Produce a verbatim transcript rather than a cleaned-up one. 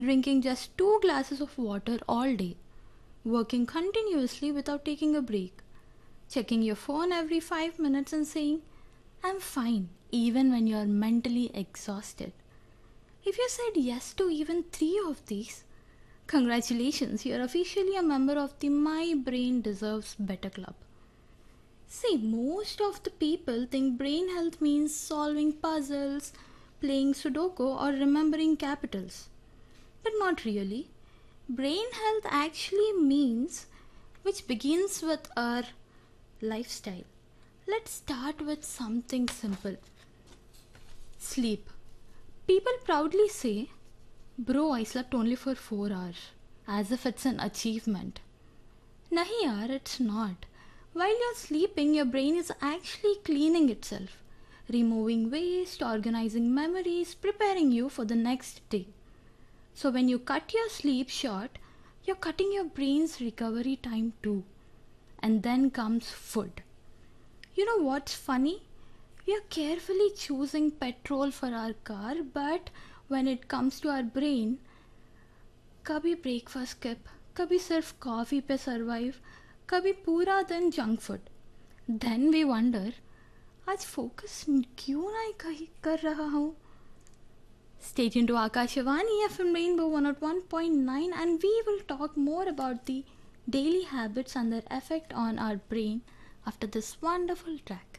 drinking just two glasses of water all day, working continuously without taking a break, checking your phone every five minutes and saying, I'm fine, even when you are mentally exhausted. If you said yes to even three of these, congratulations, you are officially a member of the My Brain Deserves Better Club. See, most of the people think brain health means solving puzzles, playing Sudoku, or remembering capitals. But not really. Brain health actually means which begins with our lifestyle. Let's start with something simple. Sleep. People proudly say, bro, I slept only for four hours, as if it's an achievement. Nahi yaar, it's not. While you're sleeping, your brain is actually cleaning itself, removing waste, organizing memories, preparing you for the next day. So when you cut your sleep short, you're cutting your brain's recovery time too. And then comes food. You know what's funny? We are carefully choosing petrol for our car, but when it comes to our brain, कभी breakfast skip, कभी सिर्फ coffee पे survive, कभी पूरा दिन junk food. Then we wonder, आज focus क्यों नहीं कर रहा हूँ? Stay tuned to Akashvani F M Rainbow one oh one point nine and we will talk more about the daily habits and their effect on our brain after this wonderful track.